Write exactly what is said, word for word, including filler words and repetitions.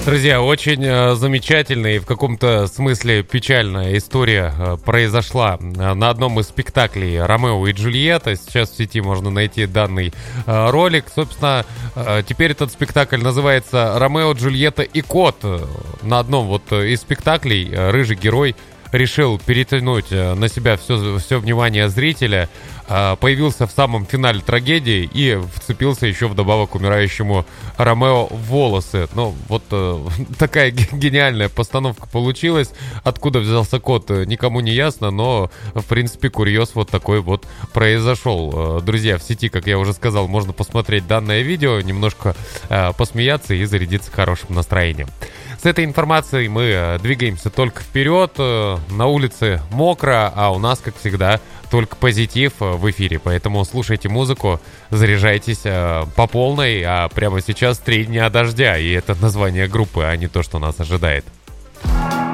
Друзья, очень э, замечательная и в каком-то смысле печальная история э, произошла э, на одном из спектаклей «Ромео и Джульетта». Сейчас в сети можно найти данный э, ролик. Собственно, э, теперь этот спектакль называется «Ромео, Джульетта и кот». На одном вот из спектаклей э, рыжий герой решил перетянуть на себя все, все внимание зрителя, появился в самом финале трагедии и вцепился еще вдобавок к умирающему Ромео в волосы. Ну, вот такая гениальная постановка получилась. Откуда взялся кот, никому не ясно, но, в принципе, курьез вот такой вот произошел. Друзья, в сети, как я уже сказал, можно посмотреть данное видео, немножко посмеяться и зарядиться хорошим настроением. С этой информацией мы двигаемся только вперед. На улице мокро, а у нас, как всегда, только позитив в эфире. Поэтому слушайте музыку, заряжайтесь по полной. А прямо сейчас три дня дождя. И это название группы, а не то, что нас ожидает.